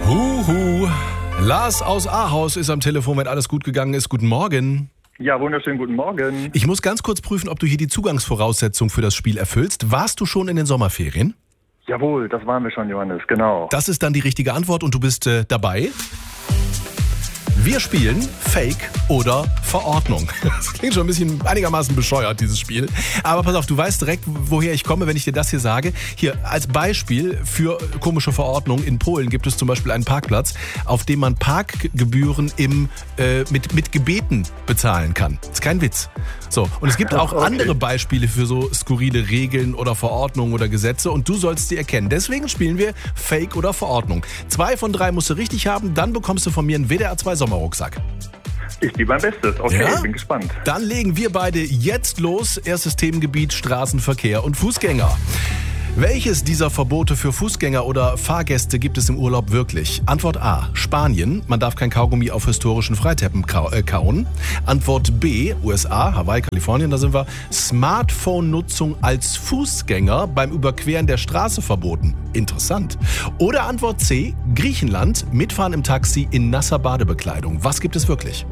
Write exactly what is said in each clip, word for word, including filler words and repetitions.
Huhu. Lars aus Ahaus ist am Telefon, wenn alles gut gegangen ist. Guten Morgen. Ja, wunderschönen guten Morgen. Ich muss ganz kurz prüfen, ob du hier die Zugangsvoraussetzung für das Spiel erfüllst. Warst du schon in den Sommerferien? Jawohl, das waren wir schon, Johannes, genau. Das ist dann die richtige Antwort und du bist äh, dabei. Wir spielen Fake oder Verordnung. Das klingt schon ein bisschen einigermaßen bescheuert, dieses Spiel. Aber pass auf, du weißt direkt, woher ich komme, wenn ich dir das hier sage. Hier als Beispiel für komische Verordnung. In Polen gibt es zum Beispiel einen Parkplatz, auf dem man Parkgebühren im, äh, mit, mit Gebeten bezahlen kann. Das ist kein Witz. So, und es gibt auch okay. andere Beispiele für so skurrile Regeln oder Verordnungen oder Gesetze und du sollst sie erkennen. Deswegen spielen wir Fake oder Verordnung. Zwei von drei musst du richtig haben, dann bekommst du von mir einen W D R zwei Sommerrucksack. Ich gebe mein Bestes. Okay, ja? Bin gespannt. Dann legen wir beide jetzt los. Erstes Themengebiet Straßenverkehr und Fußgänger. Welches dieser Verbote für Fußgänger oder Fahrgäste gibt es im Urlaub wirklich? Antwort A, Spanien. Man darf kein Kaugummi auf historischen Freiteppen kauen. Antwort B, U S A, Hawaii, Kalifornien, da sind wir. Smartphone-Nutzung als Fußgänger beim Überqueren der Straße verboten. Interessant. Oder Antwort C, Griechenland. Mitfahren im Taxi in nasser Badebekleidung. Was gibt es wirklich?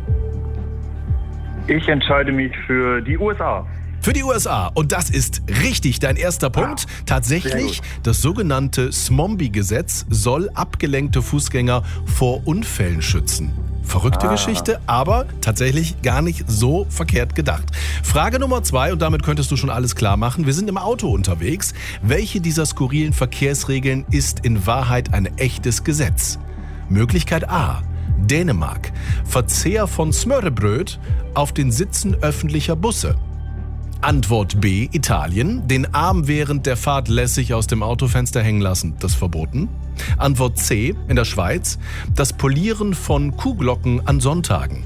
Ich entscheide mich für die U S A. Für die U S A. Und das ist richtig, dein erster Punkt. Ah, tatsächlich, das sogenannte SMOMBI-Gesetz soll abgelenkte Fußgänger vor Unfällen schützen. Verrückte ah. Geschichte, aber tatsächlich gar nicht so verkehrt gedacht. Frage Nummer zwei, und damit könntest du schon alles klar machen. Wir sind im Auto unterwegs. Welche dieser skurrilen Verkehrsregeln ist in Wahrheit ein echtes Gesetz? Möglichkeit A, Dänemark. Verzehr von Smørrebrød auf den Sitzen öffentlicher Busse. Antwort B, Italien. Den Arm während der Fahrt lässig aus dem Autofenster hängen lassen. Das ist verboten. Antwort C, in der Schweiz. Das Polieren von Kuhglocken an Sonntagen.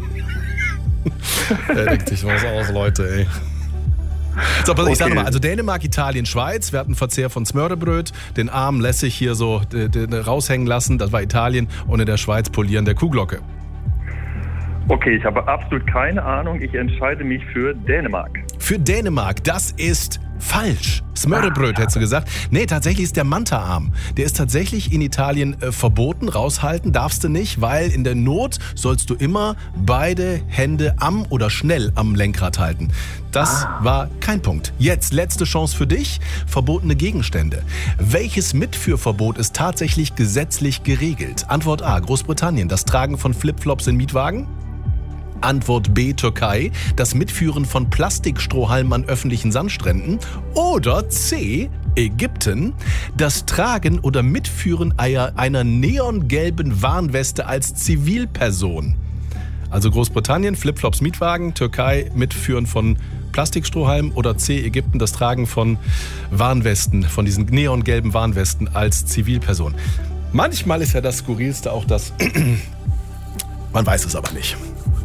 Er denkt sich was aus, Leute, ey. So, pass, okay. Ich sag nochmal, also Dänemark, Italien, Schweiz. Wir hatten Verzehr von Smørrebrød. Den Arm lässig hier so d- d- raushängen lassen. Das war Italien. Und in der Schweiz Polieren der Kuhglocke. Okay, ich habe absolut keine Ahnung. Ich entscheide mich für Dänemark. Für Dänemark, das ist falsch. Smørrebrød, hättest du gesagt. Nee, tatsächlich ist der Manta-Arm. Der ist tatsächlich in Italien äh, verboten. Raushalten darfst du nicht, weil in der Not sollst du immer beide Hände am oder schnell am Lenkrad halten. Das ah. war kein Punkt. Jetzt letzte Chance für dich. Verbotene Gegenstände. Welches Mitführverbot ist tatsächlich gesetzlich geregelt? Antwort A, Großbritannien. Das Tragen von Flipflops in Mietwagen. Antwort B, Türkei, das Mitführen von Plastikstrohhalmen an öffentlichen Sandstränden. Oder C, Ägypten, das Tragen oder Mitführen einer neongelben Warnweste als Zivilperson. Also Großbritannien, Flipflops, Mietwagen, Türkei, Mitführen von Plastikstrohhalmen oder C, Ägypten, das Tragen von Warnwesten, von diesen neongelben Warnwesten als Zivilperson. Manchmal ist ja das Skurrilste auch das, man weiß es aber nicht.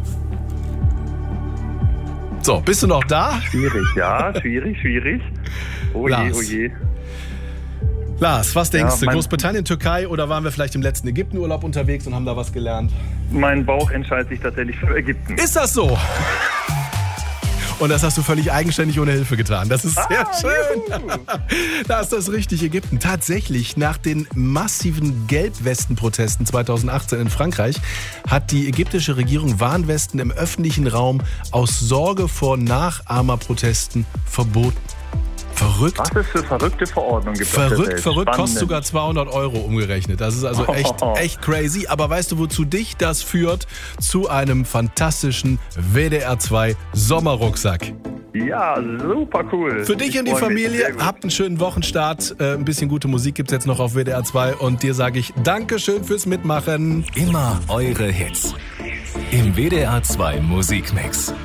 So, bist du noch da? Schwierig, ja, schwierig, schwierig. Oh je, oh je. Lars, was denkst ja, du? Großbritannien, Türkei oder waren wir vielleicht im letzten Ägyptenurlaub unterwegs und haben da was gelernt? Mein Bauch entscheidet sich tatsächlich für Ägypten. Ist das so? Und das hast du völlig eigenständig ohne Hilfe getan. Das ist sehr ah, schön. Da ist das richtig, Ägypten. Tatsächlich, nach den massiven Gelbwesten-Protesten zweitausendachtzehn in Frankreich hat die ägyptische Regierung Warnwesten im öffentlichen Raum aus Sorge vor Nachahmerprotesten verboten. Verrückt. Was es für verrückte Verordnungen gibt. Verrückt, verrückt, Spannend. Kostet sogar zweihundert Euro umgerechnet. Das ist also echt, echt crazy. Aber weißt du, wozu dich das führt? Zu einem fantastischen W D R zwei Sommerrucksack. Ja, super cool. Für dich und die Familie, habt einen schönen Wochenstart. Äh, ein bisschen gute Musik gibt's jetzt noch auf W D R zwei. Und dir sage ich Dankeschön fürs Mitmachen. Immer eure Hits im W D R zwei Musikmix.